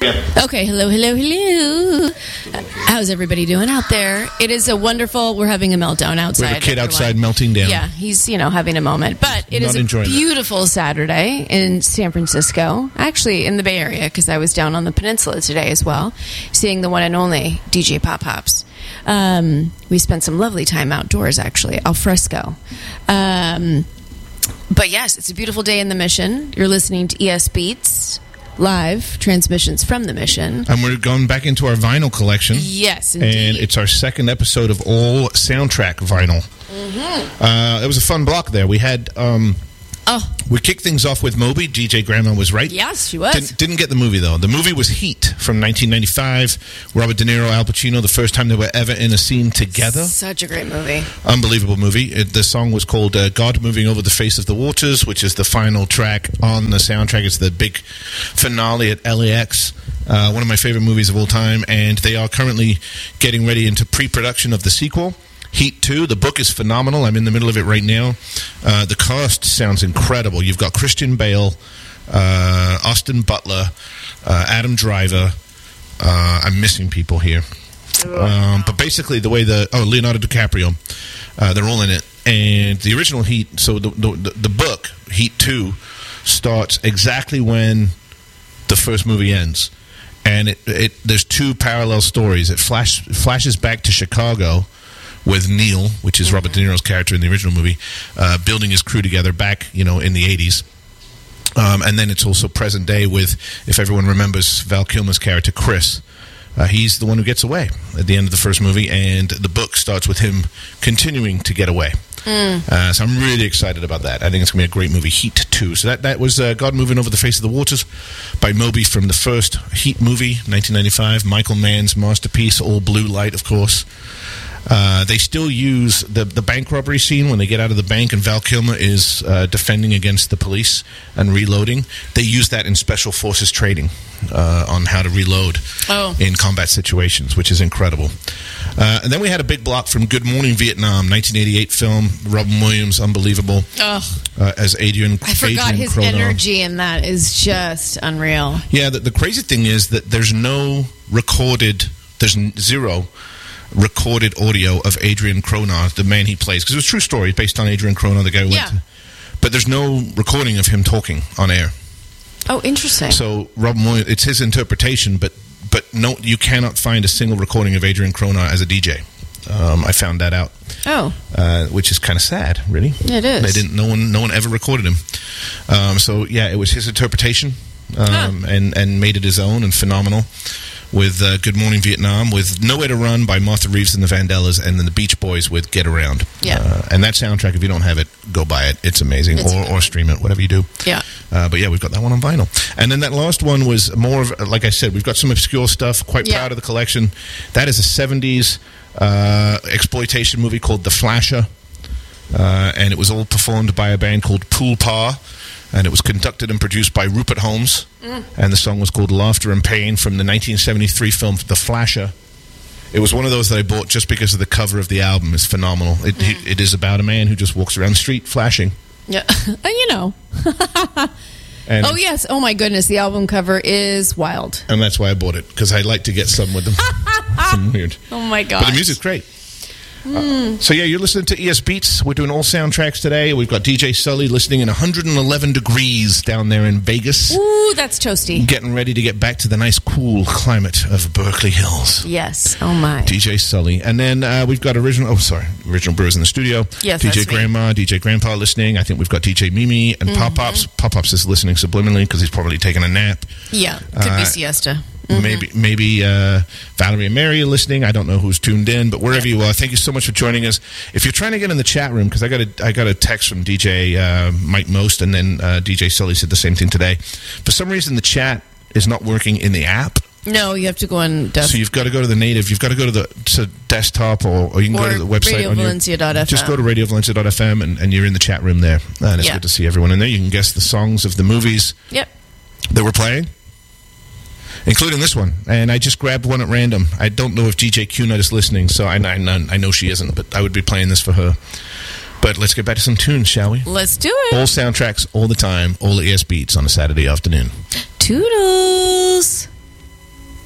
Okay, hello. How's everybody doing out there? It is a wonderful, we're having a meltdown outside. We have a kid everyone. outside melting down. Yeah, he's, having a moment. But it is a beautiful Saturday in San Francisco, actually in the Bay Area, because I was down on the peninsula today as well, seeing the one and only DJ Pop Pops. We spent some lovely time outdoors, actually, al fresco. But yes, it's a beautiful day in the Mission. You're listening to ES Beats. Live transmissions from the Mission. And we're going back into our vinyl collection. Yes, indeed. And it's our second episode of all soundtrack vinyl. It was a fun block there. We had... We kicked things off with Moby. DJ Grandma was right. Yes, she was. Didn't get the movie, though. The movie was Heat from 1995. Robert De Niro, Al Pacino, the first time they were ever in a scene together. Such a great movie. Unbelievable movie. The song was called God Moving Over the Face of the Waters, which is the final track on the soundtrack. It's the big finale at LAX. One of my favorite movies of all time. And they are currently getting ready into pre-production of the sequel. Heat 2. The book is phenomenal. I'm in the middle of it right now. The cast sounds incredible. You've got Christian Bale, Austin Butler, Adam Driver. I'm missing people here. But basically the way Leonardo DiCaprio, they're all in it. And the original Heat, so the book, Heat 2, starts exactly when the first movie ends. And there's two parallel stories. It flashes back to Chicago with Neil, which is Robert De Niro's character in the original movie, building his crew together back, in the 80s. And then it's also present day with, if everyone remembers, Val Kilmer's character, Chris. He's the one who gets away at the end of the first movie, and the book starts with him continuing to get away. So I'm really excited about that. I think it's going to be a great movie, Heat 2. So that was God Moving Over the Face of the Waters by Moby from the first Heat movie, 1995. Michael Mann's masterpiece, all blue light, of course. They still use the bank robbery scene when they get out of the bank and Val Kilmer is defending against the police and reloading. They use that in Special Forces training on how to reload in combat situations, which is incredible. And then we had a big block from Good Morning Vietnam, 1988 film. Robin Williams, unbelievable. As Adrian I forgot his Cronaught. energy in that is just unreal. Yeah, the crazy thing is that there's zero recorded audio of Adrian Cronaught, the man he plays, because it was a true story based on Adrian Cronaught, the guy who went to, but there's no recording of him talking on air. Oh, interesting. So Robin Williams, it's his interpretation, but no, you cannot find a single recording of Adrian Cronaught as a DJ. I found that out. Which is kind of sad, really. It is. No one ever recorded him. So yeah, it was his interpretation, and made it his own and phenomenal. With Good Morning Vietnam, with Nowhere to Run by Martha Reeves and the Vandellas, and then the Beach Boys with Get Around. Yeah. And that soundtrack, if you don't have it, go buy it. It's amazing. Or stream it, whatever you do. Yeah. But yeah, we've got that one on vinyl. And then that last one was more of, like I said, we've got some obscure stuff. Quite proud of the collection. That is a 70s exploitation movie called The Flasher. And it was all performed by a band called Pool Pa. And it was conducted and produced by Rupert Holmes. And the song was called Laughter and Pain from the 1973 film The Flasher. It was one of those that I bought just because of the cover of the album. It's phenomenal. It is about a man who just walks around the street flashing. Yeah. And oh, yes. Oh, my goodness. The album cover is wild. And that's why I bought it, because I like to get some with them. Some weird. Oh, my God. But the music's great. So yeah, you're listening to ES Beats. We're doing all soundtracks today. We've got DJ Sully listening in 111 degrees down there in Vegas. Ooh, that's toasty. Getting ready to get back to the nice, cool climate of Berkeley Hills. Yes. Oh, my. DJ Sully. And then we've got Original Brewers in the studio. Yes, DJ Grandma, DJ Grandpa listening. I think we've got DJ Mimi and Pop-Pops. Pop-Pops is listening subliminally because he's probably taking a nap. Yeah, could be siesta. Maybe Valerie and Mary are listening. I don't know who's tuned in, but wherever you are, thank you so much for joining us. If you're trying to get in the chat room, because I got a text from DJ Mike Most, and then DJ Sully said the same thing today. For some reason, the chat is not working in the app. No, you have to go on So you've got to go to the native. You've got to go to desktop, or you can go to the website. RadioValencia.fm. Just go to RadioValencia.fm, and you're in the chat room there. And it's good to see everyone in there. You can guess the songs of the movies that we're playing, including this one. And I just grabbed one at random. I don't know if DJ Q-Nut is listening, so I know she isn't, but I would be playing this for her. But let's get back to some tunes, shall we? Let's do it. All soundtracks, all the time, all ES Beats on a Saturday afternoon. Toodles.